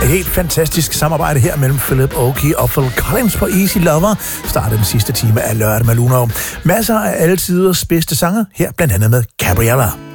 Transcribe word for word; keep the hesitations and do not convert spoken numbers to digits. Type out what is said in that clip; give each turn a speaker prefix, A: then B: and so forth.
A: Et helt fantastisk samarbejde her mellem Philip Oakey og Phil Collins på Easy Lover startede den sidste time af Lørdag med Luno. Masser af alle tiders bedste sange, her blandt andet med Gabriella.